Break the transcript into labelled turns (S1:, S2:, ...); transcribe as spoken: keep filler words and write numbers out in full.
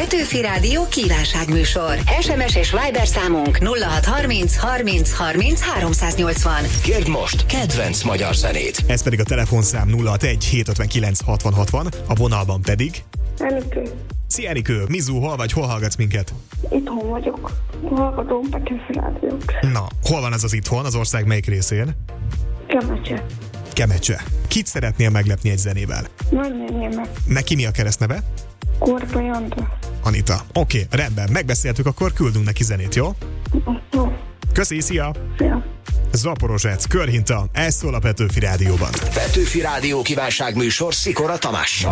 S1: Petőfi Rádió kívánságműsor. es em es és Viber számunk nulla hat harminc harminc harminc háromszáznyolcvan.
S2: Kérd most kedvenc magyar zenét.
S3: Ez pedig a telefonszám nulla hatvanegy hétszázötvenkilenc hatvan hatvan, a vonalban pedig...
S4: Enikő.
S3: Szia Enikő, Mizu, hol vagy, hol hallgatsz minket?
S4: Itthon vagyok. Hallgatom Petőfi Rádiót.
S3: Na, hol van ez az itthon, az ország melyik részén?
S4: Kemecse.
S3: Kemecse. Kit szeretnél meglepni egy zenével?
S4: Nagynénémet.
S3: Neki mi a keresztneve?
S4: Korpa Janda.
S3: Anita. Oké, okay, rendben, megbeszéltük, akkor küldünk neki zenét, jó?
S4: Jó.
S3: Köszi, szia!
S4: Szia.
S3: Zaporozsec, Körhinta, ez szól a Petőfi Rádióban.
S2: Petőfi Rádió kívánságműsor Szikora Tamással.